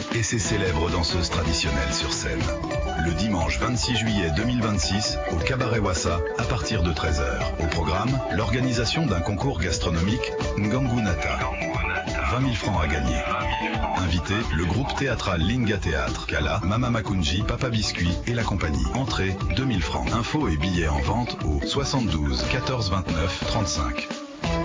et ses célèbres danseuses traditionnelles sur scène. Le dimanche 26 juillet 2026, au Cabaret Wassa, à partir de 13 h. Au programme, l'organisation d'un concours gastronomique Ngangunata. 20 000 francs à gagner. Invité, le groupe théâtral Linga Théâtre, Kala, Mama Makunji, Papa Biscuit et la compagnie. Entrée, 2 000 francs. Infos et billets en vente au 72 14 29 35.